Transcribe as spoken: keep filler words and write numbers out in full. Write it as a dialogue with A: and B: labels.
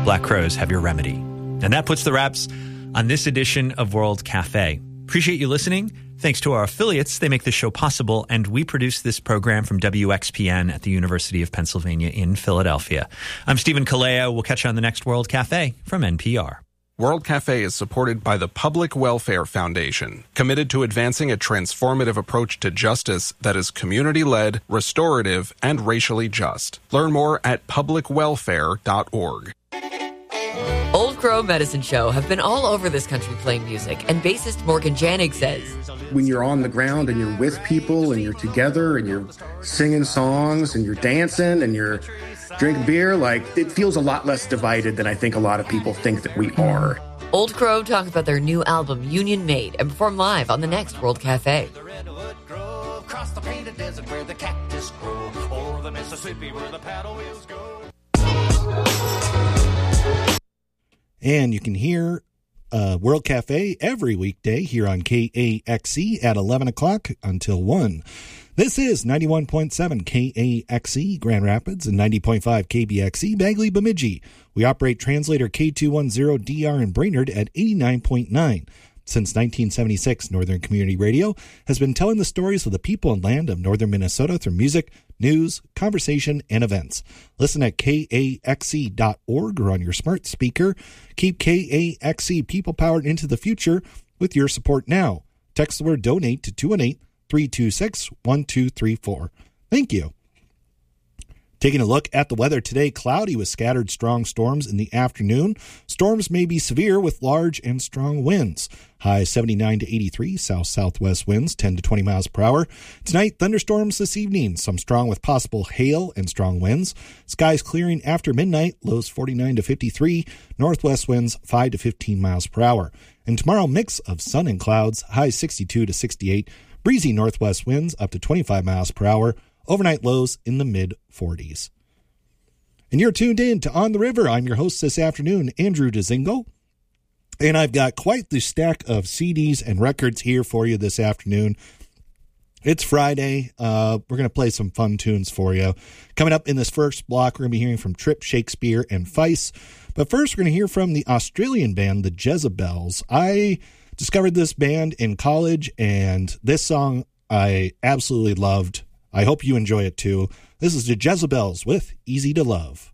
A: Black Crowes have your remedy. And that puts the wraps on this edition of World Cafe. Appreciate you listening. Thanks to our affiliates. They make this show possible, and we produce this program from W X P N at the University of Pennsylvania in Philadelphia. I'm Stephen Kalea. We'll catch you on the next World Cafe from N P R.
B: World Cafe is supported by the Public Welfare Foundation, committed to advancing a transformative approach to justice that is community-led, restorative, and racially just. Learn more at public welfare dot org.
C: Old Crow Medicine Show have been all over this country playing music, and bassist Morgan Janig says,
D: when you're on the ground and you're with people and you're together and you're singing songs and you're dancing and you're drinking beer, like, it feels a lot less divided than I think a lot of people think that we are.
C: Old Crow talk about their new album, Union Made, and perform live on the next World Cafe.
E: And you can hear uh, World Cafe every weekday here on K A X E at eleven o'clock until one. This is ninety-one point seven K A X E Grand Rapids and ninety point five K B X E Bagley Bemidji. We operate translator K two ten D R in Brainerd at eighty-nine point nine. Since nineteen seventy-six, Northern Community Radio has been telling the stories of the people and land of northern Minnesota through music, news, conversation, and events. Listen at K A X E dot org or on your smart speaker. Keep K A X E people-powered into the future with your support now. Text the word DONATE to two one eight, three two six, one two three four. Thank you. Taking a look at the weather today, cloudy with scattered strong storms in the afternoon. Storms may be severe with large and strong winds. High seventy-nine to eighty-three, south-southwest winds ten to twenty miles per hour. Tonight, thunderstorms this evening, some strong with possible hail and strong winds. Skies clearing after midnight, lows forty-nine to fifty-three, northwest winds five to fifteen miles per hour. And tomorrow, mix of sun and clouds, highs sixty-two to sixty-eight, breezy northwest winds up to twenty-five miles per hour. Overnight lows in the mid-forties. And you're tuned in to On the River. I'm your host this afternoon, Andrew Dzingel. And I've got quite the stack of C Ds and records here for you this afternoon. It's Friday. Uh, we're going to play some fun tunes for you. Coming up in this first block, we're going to be hearing from Trip, Shakespeare, and Feist. But first, we're going to hear from the Australian band, the Jezebels. I discovered this band in college, and this song I absolutely loved. I hope you enjoy it too. This is the Jezebels with Easy to Love.